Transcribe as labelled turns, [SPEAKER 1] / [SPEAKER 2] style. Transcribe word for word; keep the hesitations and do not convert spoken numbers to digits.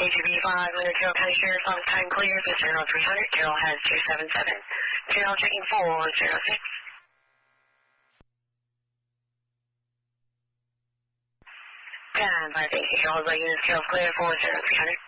[SPEAKER 1] G B five, Leonard Carroll County Sheriff's Office, time clear for zero three hundred. Carroll has two seven seven. Carroll checking four zero six. ten five eight. Carroll, units, Carroll clear for zero three hundred.